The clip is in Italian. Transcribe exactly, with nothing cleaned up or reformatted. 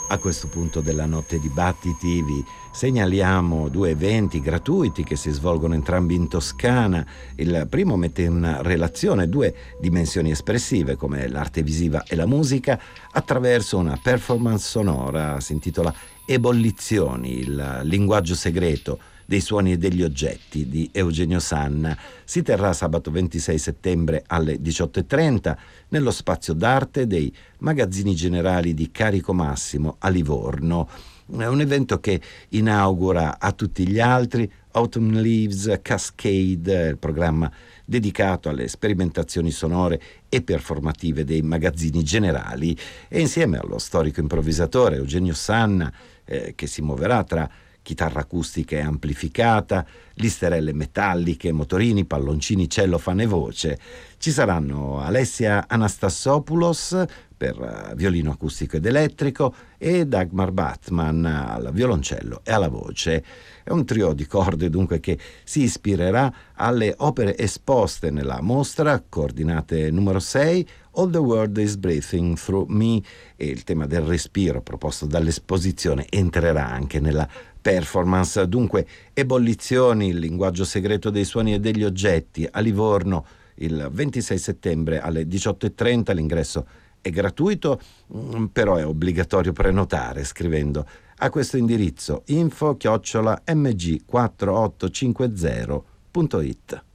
A questo punto della notte di battiti vi segnaliamo due eventi gratuiti che si svolgono entrambi in Toscana. Il primo mette in relazione due dimensioni espressive come l'arte visiva e la musica attraverso una performance sonora, si intitola Ebollizioni, il linguaggio segreto dei suoni e degli oggetti di Eugenio Sanna. Si terrà sabato ventisei settembre alle diciotto e trenta nello spazio d'arte dei Magazzini Generali di Carico Massimo a Livorno. È un evento che inaugura a tutti gli altri Autumn Leaves Cascade, il programma dedicato alle sperimentazioni sonore e performative dei Magazzini Generali, e insieme allo storico improvvisatore Eugenio Sanna, eh, che si muoverà tra chitarra acustica e amplificata, listerelle metalliche, motorini, palloncini, cellofane e voce. Ci saranno Alessia Anastassopoulos per violino acustico ed elettrico e Dagmar Batman al violoncello e alla voce. È un trio di corde dunque che si ispirerà alle opere esposte nella mostra Coordinate numero sei, All the World is Breathing Through Me, e il tema del respiro proposto dall'esposizione entrerà anche nella performance. Dunque, Ebollizioni, il linguaggio segreto dei suoni e degli oggetti a Livorno il ventisei settembre alle diciotto e trenta. L'ingresso è gratuito, però è obbligatorio prenotare scrivendo a questo indirizzo info chiocciola m g quattro otto cinque zero punto it.